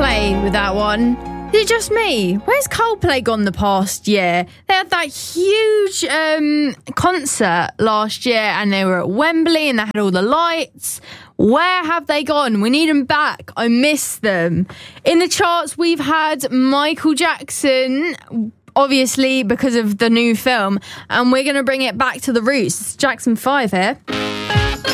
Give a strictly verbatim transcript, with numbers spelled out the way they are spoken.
away with that one. Is it just me? Where's Coldplay gone the past year? They had that huge um, concert last year and they were at Wembley and they had all the lights. Where have they gone? We need them back. I miss them. In the charts, we've had Michael Jackson, obviously because of the new film, and we're going to bring it back to the roots. It's Jackson five here.